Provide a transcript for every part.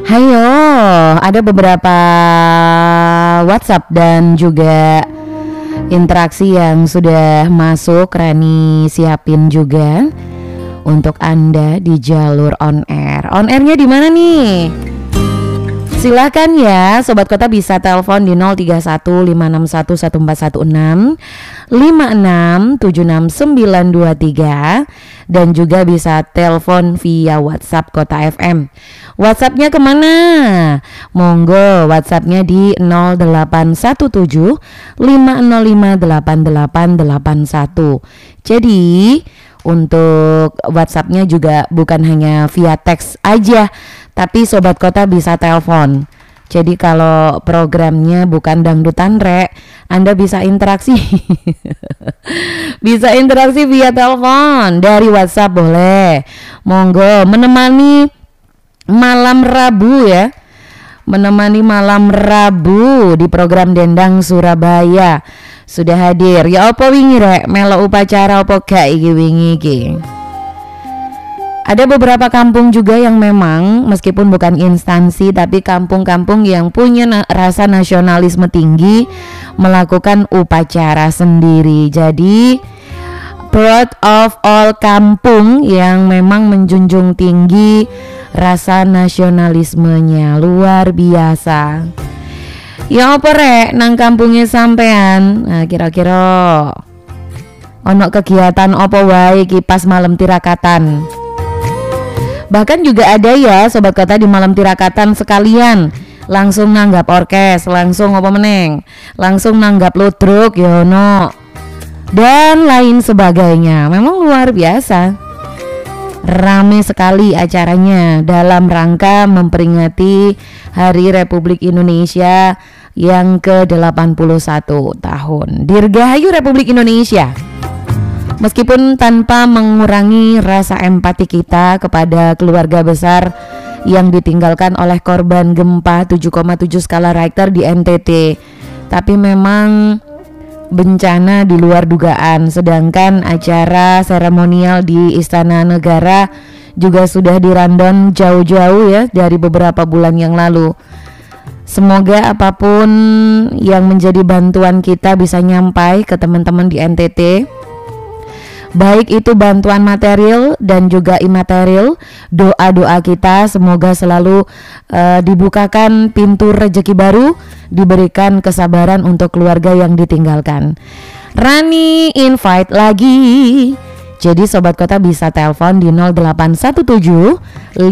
Hayo, ada beberapa WhatsApp dan juga interaksi yang sudah masuk. Rani siapin juga untuk Anda di jalur on air. On airnya di mana nih? Silahkan ya, Sobat Kota bisa telepon di 0315611416 5676923 dan juga bisa telepon via WhatsApp Kota FM. WhatsAppnya kemana? Monggo WhatsAppnya di 0817 505 8881. Jadi untuk WhatsAppnya juga bukan hanya via teks aja, tapi Sobat Kota bisa telepon. Jadi kalau programnya bukan dangdutan rek, Anda bisa interaksi bisa interaksi via telepon. Dari WhatsApp boleh. Monggo menemani malam Rabu ya. Menemani malam Rabu di program Dendang Surabaya. Sudah hadir. Ya apa wingi rek, melo upacara apa gak iki wingi iki? Ada beberapa kampung juga yang memang meskipun bukan instansi tapi kampung-kampung yang punya rasa nasionalisme tinggi melakukan upacara sendiri. Jadi proud of all kampung yang memang menjunjung tinggi rasa nasionalismenya luar biasa. Ya apa rek nang kampungnya sampean? Nah, kira-kira ono kegiatan apa wae iki pas malam tirakatan? Bahkan juga ada ya Sobat Kota di malam tirakatan sekalian langsung nanggap orkes, langsung apa meneng, langsung nanggap ludruk yono dan lain sebagainya. Memang luar biasa. Rame sekali acaranya dalam rangka memperingati Hari Republik Indonesia yang ke-81 tahun. Dirgahayu Republik Indonesia. Meskipun tanpa mengurangi rasa empati kita kepada keluarga besar yang ditinggalkan oleh korban gempa 7,7 skala Richter di NTT, tapi memang bencana di luar dugaan. Sedangkan acara seremonial di Istana Negara juga sudah dirandon jauh-jauh ya dari beberapa bulan yang lalu. Semoga apapun yang menjadi bantuan kita bisa nyampai ke teman-teman di NTT, baik itu bantuan material dan juga imaterial. Doa-doa kita semoga selalu dibukakan pintu rezeki baru, diberikan kesabaran untuk keluarga yang ditinggalkan. Rani invite lagi. Jadi Sobat Kota bisa telepon di 0817 505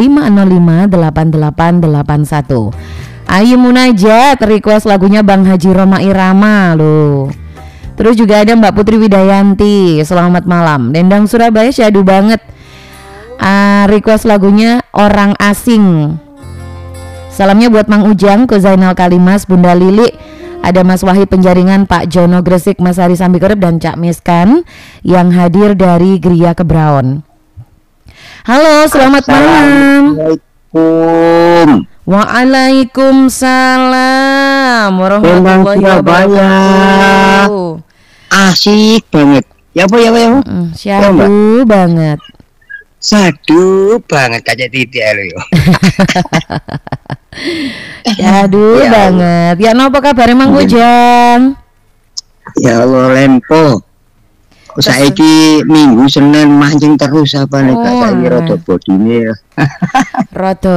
8881. Ayo munajat request lagunya Bang Haji Roma Irama loh. Terus juga ada Mbak Putri Widayanti, selamat malam. Dendang Surabaya syahdu banget. Request lagunya Orang Asing. Salamnya buat Mang Ujang, ke Zainal Kalimas, Bunda Lili, ada Mas Wahid Penjaringan, Pak Jono Gresik, Mas Hari Sambikorep, dan Cak Miskan yang hadir dari Gria Kebraon. Halo, selamat malam. Assalamualaikum. Waalaikumsalam warahmatullahi wabarakatuh. Asik banget. Ya apa. Syahdu banget. Sadu banget kayak titik yo. Syahdu banget. Ya no apa kabar Mang Ujang? Ya Allah lempo. Saiki Minggu Senin mancing terus apa nih Kak saiki rada bodine. Rada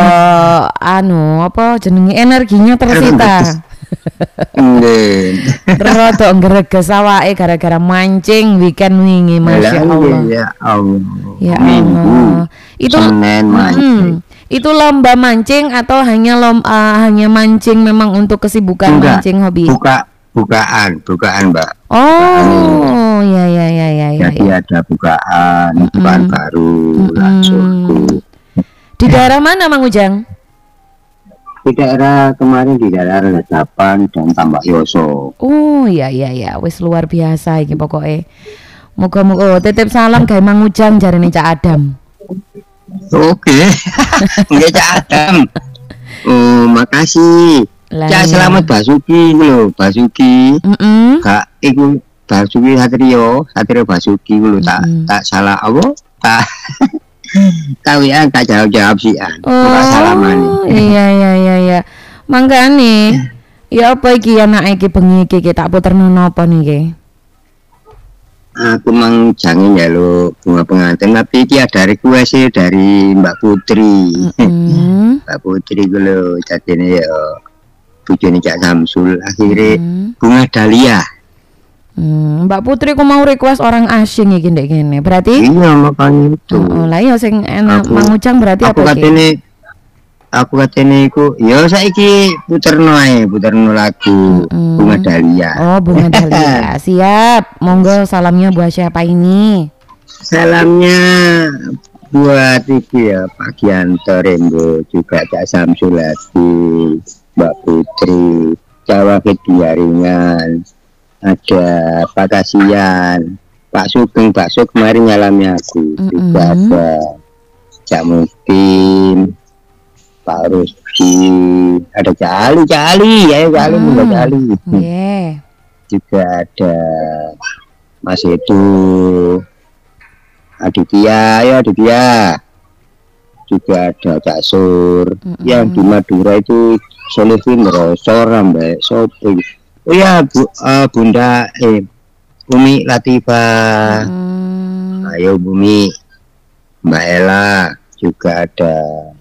apa jenenge energinya tersita. Nggih. Rada ngreges awake gara-gara mancing weekend wingi, Masya Allah. Ya Allah. Ya Allah. Itu Senin mancing. Itu lomba mancing atau hanya mancing memang untuk kesibukan mancing hobi? Bukaan Mbak. Oh, ya. Jadi ada bukaan baru langsung. Di daerah mana Mang Ujang? Di daerah kemarin di daerah Redapan dan Tambak Yoso. Oh, ya. Wis luar biasa iki pokoknya. Moga-moga titip salam gawe Mang Ujang jarene Cak Adam. Oke. Nggih Cak Adam. Oh, makasih. Cak selamat Basuki lho, Basuki. Kak iku Basuki Satrio Basuki lho tak salah apa? Tak Kawian tak jawab sih an. Oh, Salaman. iya. Mangkane ya apa iki anake iki bengi iki tak puterno napa niki? Aku mang jangan ya lo bunga pengantin, tapi iki ada request dari Mbak Putri. Mbak Putri ku lho jadine ya bojone Cak Samsul akhirnya bunga dahlia. Mbak Putri ku mau request orang asing iki ndek kene. Berarti iya makanya itu. Lah iya sing enak mangucang berarti apa iki? Aku katene iku ya saiki puterno lagu bunga dahlia. Oh, bunga dahlia. Siap. Monggo salamnya buat siapa ini? Salamnya buat iki ya Pak Gianto Rembo, juga Cak Samsul lagi, Mbak Putri, Jawa Kediaringan, ada Pak Kasian, Pak Sugeng, Pak Sug kemarin ngalami aku, juga ada Cak Mutin, Pak Rusdi, ada Cali, Mbak Cali. Juga ada Mas Edu, Aditya, juga ada Cak Sur, yang di Madura itu Solivin Rosor, Mbak Sopi. Oh ya, Bunda Umi Latifah, ayo Bumi, Mbak Ella, juga ada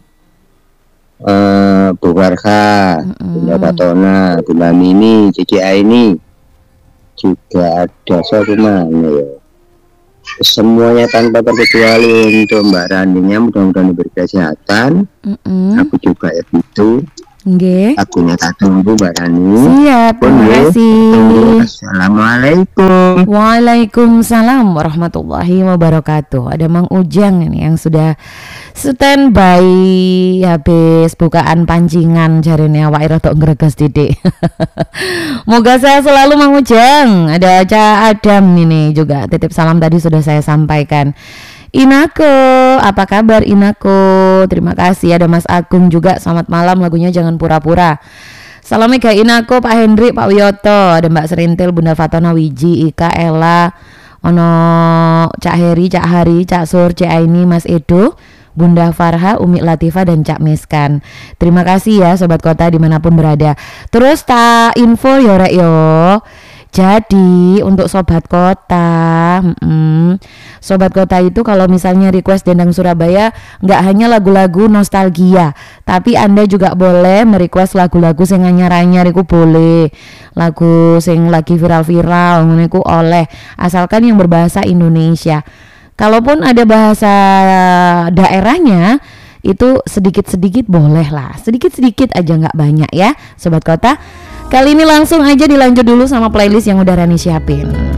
Bu Farha, Bunda Patona, Bunda Mini, Cici Aini, juga ada mana ya. Semuanya tanpa terkecuali untuk Mbak Randinya mudah-mudahan diberi kesehatan. Aku juga ya gitu. Akunya tak tunggu Mbak Rani. Siap, terima kasih. Assalamualaikum. Waalaikumsalam warahmatullahi wabarakatuh. Ada Mang Ujang ini yang sudah standby habis bukaan pancingan jarine awake rada ngreges titik. Moga saya selalu Mang Ujang. Ada Cak Adam ini juga titip salam tadi sudah saya sampaikan. Inako, apa kabar Inako? Terima kasih. Ada Mas Agung juga, selamat malam, lagunya Jangan Pura-Pura. Salam mega Inako, Pak Hendrik, Pak Wiyoto. Ada Mbak Serintil, Bunda Fatona, Wiji, Ika, Ella, ono Cak Heri, Cak Hari, Cak Sur, Cak Aini, Mas Edo, Bunda Farha, Umi Latifah, dan Cak Miskan. Terima kasih ya Sobat Kota dimanapun berada. Terus tak info yo rek yo. Jadi untuk Sobat Kota, Sobat Kota itu kalau misalnya request Dendang Surabaya nggak hanya lagu-lagu nostalgia, tapi Anda juga boleh merequest lagu-lagu sing anyar-anyar iku boleh, lagu sing lagi viral-viral ngono iku oleh, asalkan yang berbahasa Indonesia. Kalaupun ada bahasa daerahnya itu sedikit-sedikit boleh lah, sedikit-sedikit aja nggak banyak ya Sobat Kota. Kali ini langsung aja dilanjut dulu sama playlist yang udah Rani siapin.